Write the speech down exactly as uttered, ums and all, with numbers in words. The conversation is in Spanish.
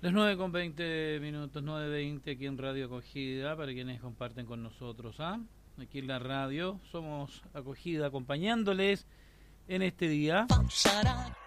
Las nueve con veinte minutos, nueve veinte aquí en Radio Acogida, para quienes comparten con nosotros. ¿ah? Aquí en la radio somos Acogida, acompañándoles en este día.